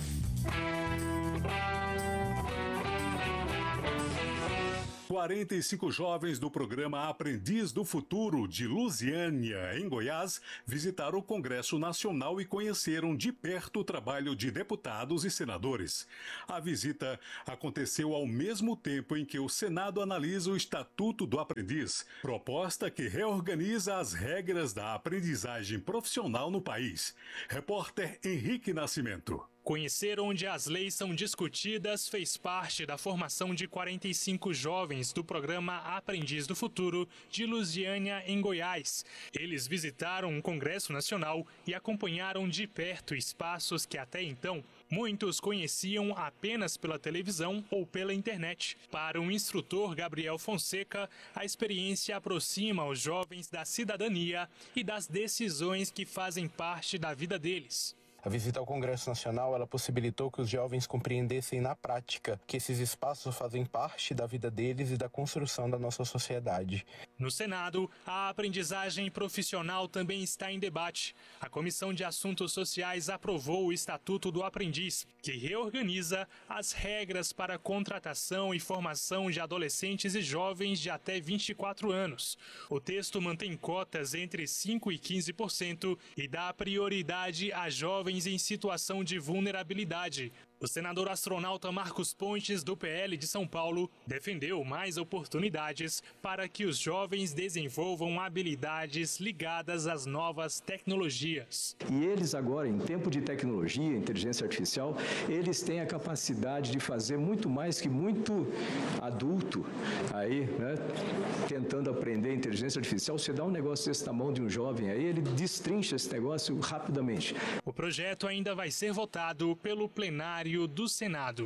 45 jovens do programa Aprendiz do Futuro de Lusiânia, em Goiás, visitaram o Congresso Nacional e conheceram de perto o trabalho de deputados e senadores. A visita aconteceu ao mesmo tempo em que o Senado analisa o Estatuto do Aprendiz, proposta que reorganiza as regras da aprendizagem profissional no país. Repórter Henrique Nascimento. Conhecer onde as leis são discutidas fez parte da formação de 45 jovens do programa Aprendiz do Futuro de Lusiânia, em Goiás. Eles visitaram um Congresso Nacional e acompanharam de perto espaços que até então muitos conheciam apenas pela televisão ou pela internet. Para o instrutor Gabriel Fonseca, a experiência aproxima os jovens da cidadania e das decisões que fazem parte da vida deles. A visita ao Congresso Nacional, ela possibilitou que os jovens compreendessem na prática que esses espaços fazem parte da vida deles e da construção da nossa sociedade. No Senado, a aprendizagem profissional também está em debate. A Comissão de Assuntos Sociais aprovou o Estatuto do Aprendiz, que reorganiza as regras para contratação e formação de adolescentes e jovens de até 24 anos. O texto mantém cotas entre 5% e 15% e dá prioridade a jovens em situação de vulnerabilidade. O senador astronauta Marcos Pontes, do PL de São Paulo, defendeu mais oportunidades para que os jovens desenvolvam habilidades ligadas às novas tecnologias. E eles agora, em tempo de tecnologia, inteligência artificial, eles têm a capacidade de fazer muito mais que muito adulto aí, né, tentando aprender inteligência artificial. Você dá um negócio desse na mão de um jovem aí, ele destrincha esse negócio rapidamente. O projeto ainda vai ser votado pelo plenário do Senado.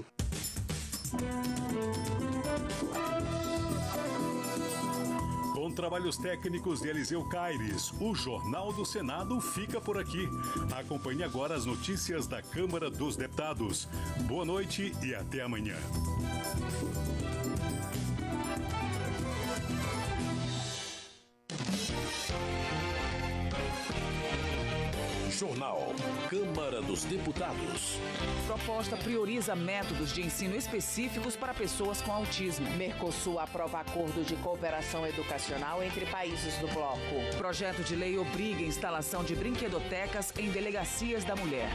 Com trabalhos técnicos de Eliseu Caires, o Jornal do Senado fica por aqui. Acompanhe agora as notícias da Câmara dos Deputados. Boa noite e até amanhã. Jornal Câmara dos Deputados. Proposta prioriza métodos de ensino específicos para pessoas com autismo. Mercosul aprova acordo de cooperação educacional entre países do bloco. Projeto de lei obriga a instalação de brinquedotecas em delegacias da mulher.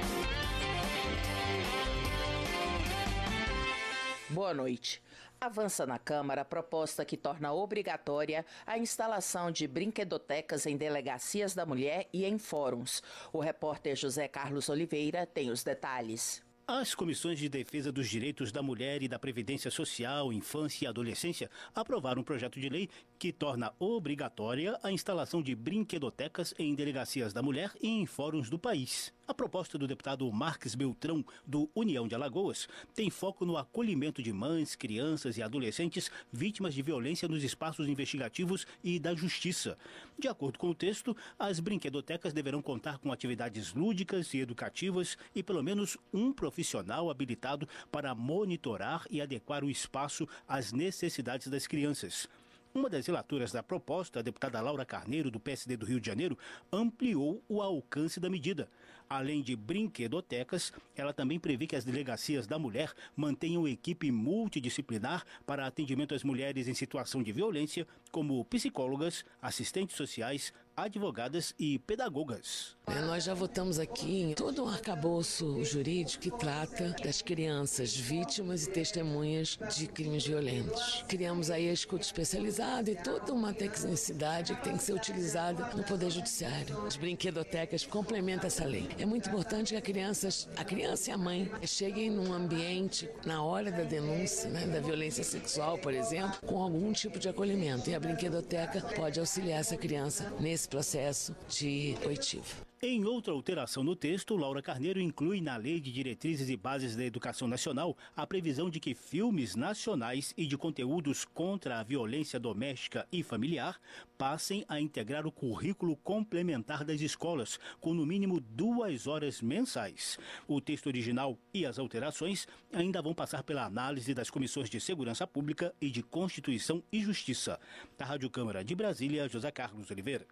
Boa noite. Avança na Câmara a proposta que torna obrigatória a instalação de brinquedotecas em delegacias da mulher e em fóruns. O repórter José Carlos Oliveira tem os detalhes. As comissões de defesa dos direitos da mulher e da Previdência Social, Infância e Adolescência aprovaram um projeto de lei que torna obrigatória a instalação de brinquedotecas em delegacias da mulher e em fóruns do país. A proposta do deputado Marques Beltrão, do União de Alagoas, tem foco no acolhimento de mães, crianças e adolescentes vítimas de violência nos espaços investigativos e da justiça. De acordo com o texto, as brinquedotecas deverão contar com atividades lúdicas e educativas e pelo menos um profissional habilitado para monitorar e adequar o espaço às necessidades das crianças. Uma das relatoras da proposta, a deputada Laura Carneiro, do PSD do Rio de Janeiro, ampliou o alcance da medida. Além de brinquedotecas, ela também prevê que as delegacias da mulher mantenham equipe multidisciplinar para atendimento às mulheres em situação de violência, como psicólogas, assistentes sociais, advogadas e pedagogas. Nós já votamos aqui em todo um arcabouço jurídico que trata das crianças vítimas e testemunhas de crimes violentos. Criamos aí a escuta especializada e toda uma tecnicidade que tem que ser utilizada no Poder Judiciário. As brinquedotecas complementam essa lei. É muito importante que a criança e a mãe cheguem num ambiente, na hora da denúncia, da violência sexual, por exemplo, com algum tipo de acolhimento. E a brinquedoteca pode auxiliar essa criança nesse processo de coitivo. Em outra alteração no texto, Laura Carneiro inclui na Lei de Diretrizes e Bases da Educação Nacional a previsão de que filmes nacionais e de conteúdos contra a violência doméstica e familiar passem a integrar o currículo complementar das escolas, com no mínimo 2 horas mensais. O texto original e as alterações ainda vão passar pela análise das comissões de Segurança Pública e de Constituição e Justiça. Da Rádio Câmara de Brasília, José Carlos Oliveira.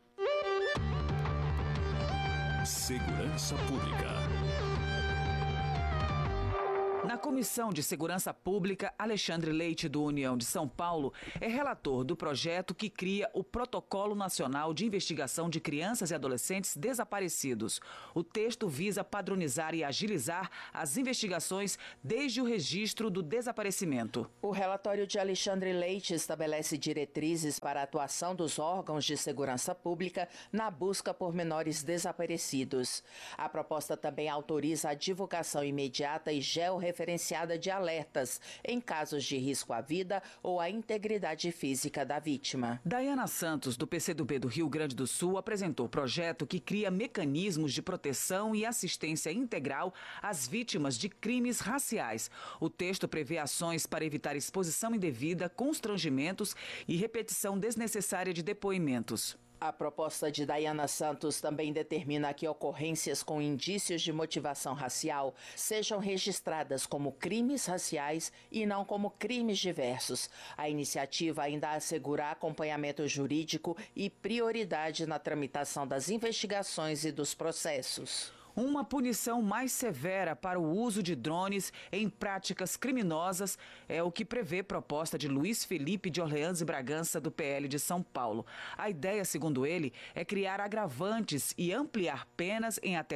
Segurança Pública. Na Comissão de Segurança Pública, Alexandre Leite, do União de São Paulo, é relator do projeto que cria o Protocolo Nacional de Investigação de Crianças e Adolescentes Desaparecidos. O texto visa padronizar e agilizar as investigações desde o registro do desaparecimento. O relatório de Alexandre Leite estabelece diretrizes para a atuação dos órgãos de segurança pública na busca por menores desaparecidos. A proposta também autoriza a divulgação imediata e georreferenciada de alertas em casos de risco à vida ou à integridade física da vítima. Dayana Santos, do PCdoB do Rio Grande do Sul, apresentou o projeto que cria mecanismos de proteção e assistência integral às vítimas de crimes raciais. O texto prevê ações para evitar exposição indevida, constrangimentos e repetição desnecessária de depoimentos. A proposta de Dayana Santos também determina que ocorrências com indícios de motivação racial sejam registradas como crimes raciais e não como crimes diversos. A iniciativa ainda assegura acompanhamento jurídico e prioridade na tramitação das investigações e dos processos. Uma punição mais severa para o uso de drones em práticas criminosas é o que prevê proposta de Luiz Felipe de Orleans e Bragança, do PL de São Paulo. A ideia, segundo ele, é criar agravantes e ampliar penas em até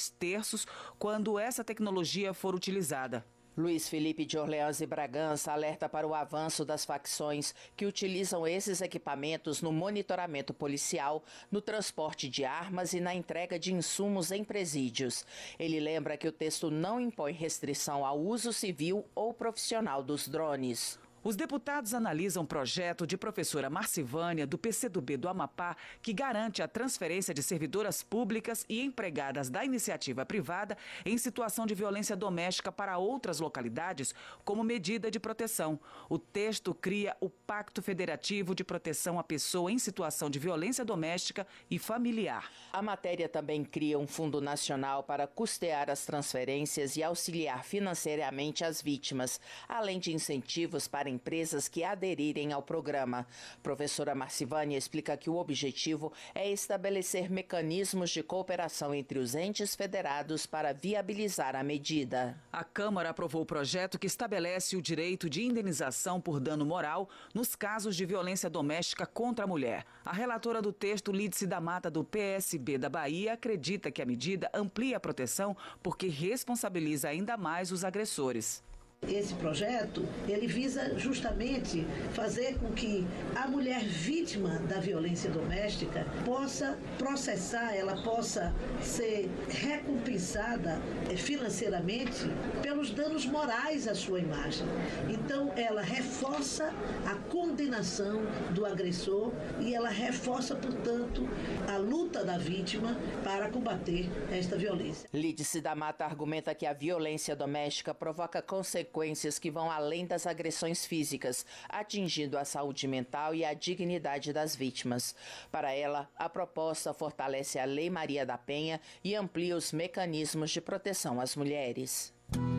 2/3 quando essa tecnologia for utilizada. Luiz Felipe de Orleans e Bragança alerta para o avanço das facções que utilizam esses equipamentos no monitoramento policial, no transporte de armas e na entrega de insumos em presídios. Ele lembra que o texto não impõe restrição ao uso civil ou profissional dos drones. Os deputados analisam o projeto de professora Marcivânia, do PCdoB do Amapá, que garante a transferência de servidoras públicas e empregadas da iniciativa privada em situação de violência doméstica para outras localidades, como medida de proteção. O texto cria o Pacto Federativo de Proteção à Pessoa em Situação de Violência Doméstica e Familiar. A matéria também cria um fundo nacional para custear as transferências e auxiliar financeiramente as vítimas, além de incentivos para empresas que aderirem ao programa. Professora Marcivânia explica que o objetivo é estabelecer mecanismos de cooperação entre os entes federados para viabilizar a medida. A Câmara aprovou o projeto que estabelece o direito de indenização por dano moral nos casos de violência doméstica contra a mulher. A relatora do texto, Lídice da Mata, do PSB da Bahia, acredita que a medida amplia a proteção porque responsabiliza ainda mais os agressores. Esse projeto, ele visa justamente fazer com que a mulher vítima da violência doméstica possa processar, ela possa ser recompensada financeiramente pelos danos morais à sua imagem. Então, ela reforça a condenação do agressor e ela reforça, portanto, a luta da vítima para combater esta violência. Lídice da Mata argumenta que a violência doméstica provoca consequências que vão além das agressões físicas, atingindo a saúde mental e a dignidade das vítimas. Para ela, a proposta fortalece a Lei Maria da Penha e amplia os mecanismos de proteção às mulheres.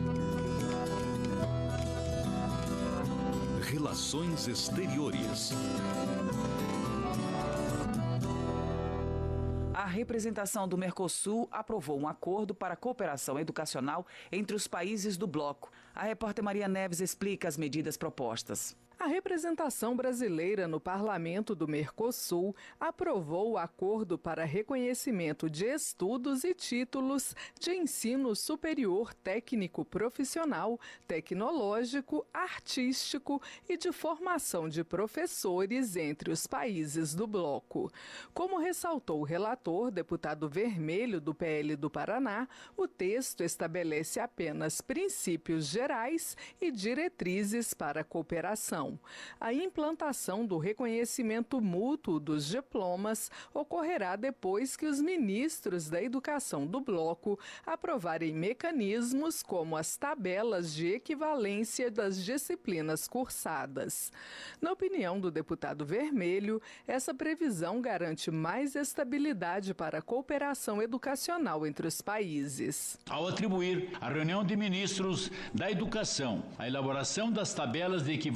Relações Exteriores. A representação do Mercosul aprovou um acordo para a cooperação educacional entre os países do bloco. A repórter Maria Neves explica as medidas propostas. A representação brasileira no Parlamento do Mercosul aprovou o acordo para reconhecimento de estudos e títulos de ensino superior técnico profissional, tecnológico, artístico e de formação de professores entre os países do bloco. Como ressaltou o relator, deputado Vermelho, do PL do Paraná, o texto estabelece apenas princípios gerais e diretrizes para a cooperação. A implantação do reconhecimento mútuo dos diplomas ocorrerá depois que os ministros da Educação do bloco aprovarem mecanismos como as tabelas de equivalência das disciplinas cursadas. Na opinião do deputado Vermelho, essa previsão garante mais estabilidade para a cooperação educacional entre os países. Ao atribuir à reunião de ministros da Educação a elaboração das tabelas de equivalência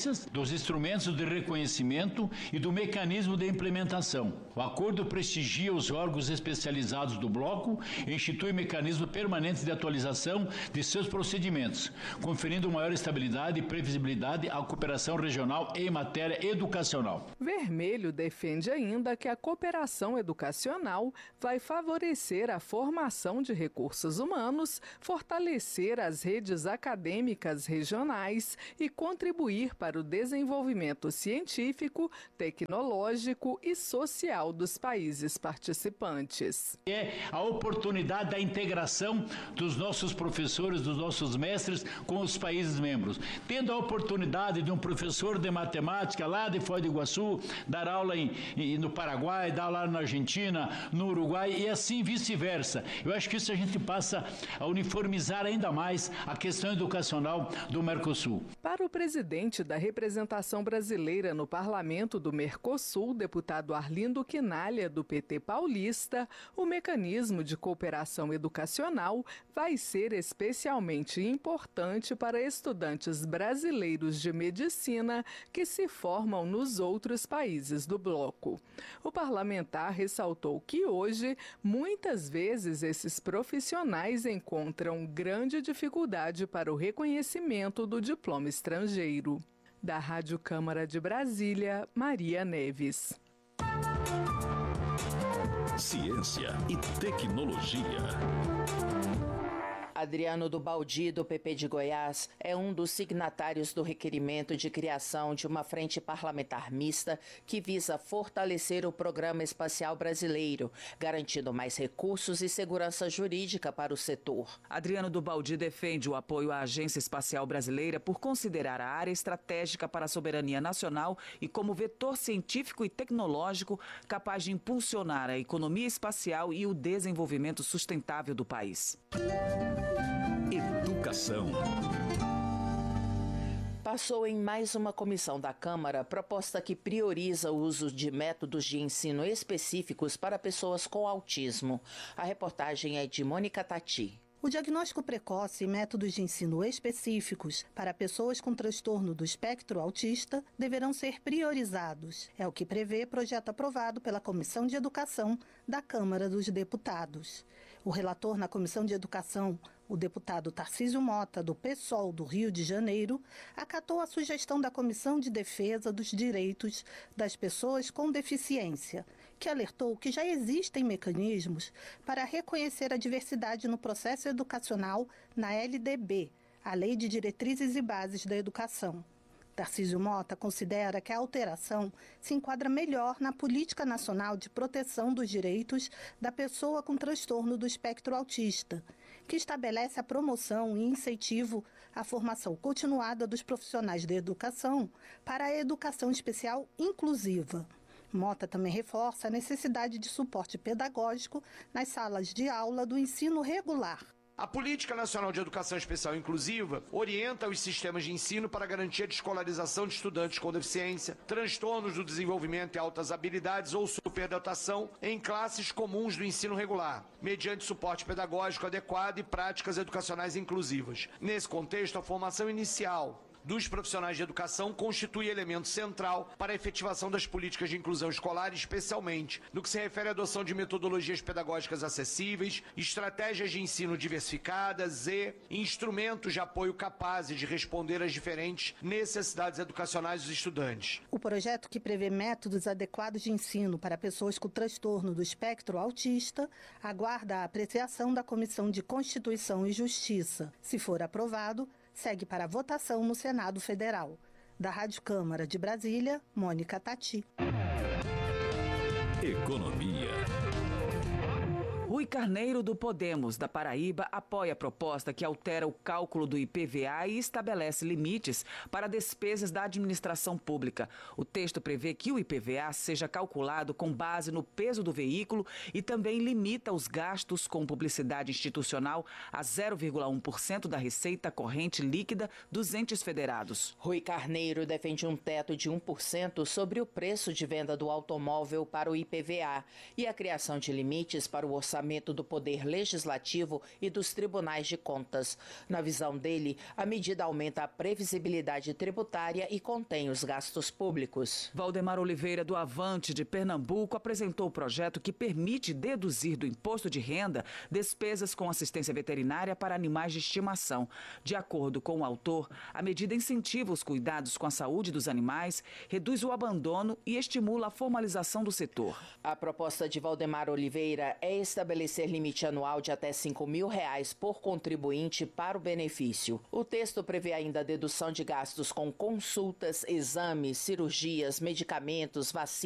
exigências, dos instrumentos de reconhecimento e do mecanismo de implementação. O acordo prestigia os órgãos especializados do bloco e institui mecanismos permanentes de atualização de seus procedimentos, conferindo maior estabilidade e previsibilidade à cooperação regional em matéria educacional. Vermelho defende ainda que a cooperação educacional vai favorecer a formação de recursos humanos, fortalecer as redes acadêmicas regionais e contribuir para o desenvolvimento científico, tecnológico e social dos países participantes. É a oportunidade da integração dos nossos professores, dos nossos mestres com os países membros. Tendo a oportunidade de um professor de matemática lá de Foz do Iguaçu dar aula no Paraguai, dar aula na Argentina, no Uruguai e assim vice-versa. Eu acho que isso a gente passa a uniformizar ainda mais a questão educacional do Mercosul. Para o presidente da representação brasileira no Parlamento do Mercosul, deputado Arlindo Quinalha, do PT paulista, o mecanismo de cooperação educacional vai ser especialmente importante para estudantes brasileiros de medicina que se formam nos outros países do bloco. O parlamentar ressaltou que hoje, muitas vezes, esses profissionais encontram grande dificuldade para o reconhecimento do diploma estrangeiro. Da Rádio Câmara de Brasília, Maria Neves. Ciência e tecnologia. Adriano do Baldi, do PP de Goiás, é um dos signatários do requerimento de criação de uma frente parlamentar mista que visa fortalecer o Programa Espacial Brasileiro, garantindo mais recursos e segurança jurídica para o setor. Adriano do Baldi defende o apoio à Agência Espacial Brasileira por considerar a área estratégica para a soberania nacional e como vetor científico e tecnológico capaz de impulsionar a economia espacial e o desenvolvimento sustentável do país. Educação. Passou em mais uma comissão da Câmara proposta que prioriza o uso de métodos de ensino específicos para pessoas com autismo. A reportagem é de Mônica Tati. O diagnóstico precoce e métodos de ensino específicos para pessoas com transtorno do espectro autista deverão ser priorizados. É o que prevê projeto aprovado pela Comissão de Educação da Câmara dos Deputados. O relator na Comissão de Educação, o deputado Tarcísio Mota, do PSOL do Rio de Janeiro, acatou a sugestão da Comissão de Defesa dos Direitos das Pessoas com Deficiência, que alertou que já existem mecanismos para reconhecer a diversidade no processo educacional na LDB, a Lei de Diretrizes e Bases da Educação. Tarcísio Mota considera que a alteração se enquadra melhor na Política Nacional de Proteção dos Direitos da Pessoa com Transtorno do Espectro Autista, que estabelece a promoção e incentivo à formação continuada dos profissionais da educação para a educação especial inclusiva. Mota também reforça a necessidade de suporte pedagógico nas salas de aula do ensino regular. A Política Nacional de Educação Especial Inclusiva orienta os sistemas de ensino para garantir a escolarização de estudantes com deficiência, transtornos do desenvolvimento e altas habilidades ou superdotação em classes comuns do ensino regular, mediante suporte pedagógico adequado e práticas educacionais inclusivas. Nesse contexto, a formação inicial dos profissionais de educação constitui elemento central para a efetivação das políticas de inclusão escolar, especialmente no que se refere à adoção de metodologias pedagógicas acessíveis, estratégias de ensino diversificadas e instrumentos de apoio capazes de responder às diferentes necessidades educacionais dos estudantes. O projeto, que prevê métodos adequados de ensino para pessoas com transtorno do espectro autista, aguarda a apreciação da Comissão de Constituição e Justiça. Se for aprovado, segue para votação no Senado Federal. Da Rádio Câmara de Brasília, Mônica Tati. Economia. Rui Carneiro, do Podemos, da Paraíba, apoia a proposta que altera o cálculo do IPVA e estabelece limites para despesas da administração pública. O texto prevê que o IPVA seja calculado com base no peso do veículo e também limita os gastos com publicidade institucional a 0,1% da receita corrente líquida dos entes federados. Rui Carneiro defende um teto de 1% sobre o preço de venda do automóvel para o IPVA e a criação de limites para o orçamento orçamento do Poder Legislativo e dos tribunais de contas. Na visão dele, a medida aumenta a previsibilidade tributária e contém os gastos públicos. Valdemar Oliveira, do Avante de Pernambuco, apresentou o projeto que permite deduzir do imposto de renda despesas com assistência veterinária para animais de estimação. De acordo com o autor, a medida incentiva os cuidados com a saúde dos animais, reduz o abandono e estimula a formalização do setor. A proposta de Valdemar Oliveira é estabelecer limite anual de até R$5.000 por contribuinte para o benefício. O texto prevê ainda a dedução de gastos com consultas, exames, cirurgias, medicamentos, vacinas